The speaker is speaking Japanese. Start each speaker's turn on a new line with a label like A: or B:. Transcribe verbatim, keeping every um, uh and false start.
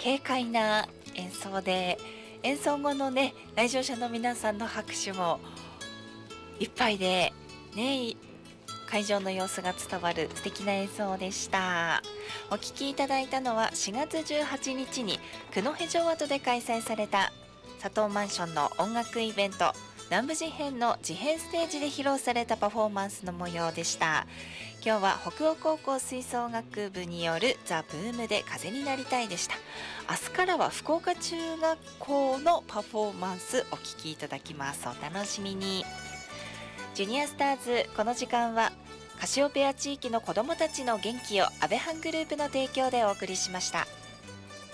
A: 軽快な演奏で、演奏後のね来場者の皆さんの拍手もいっぱいでね、会場の様子が伝わる素敵な演奏でした。お聴きいただいたのはしがつじゅうはちにちに九戸城跡で開催された佐藤マンションの音楽イベント南部事変の事変ステージで披露されたパフォーマンスの模様でした。今日は北欧高校吹奏楽部によるザ・ブームで風になりたいでした。明日からは福岡中学校のパフォーマンスお聴きいただきます。お楽しみに。ジュニアスターズ、この時間はカシオペア地域の子どもたちの元気を安倍ハングループの提供でお送りしました。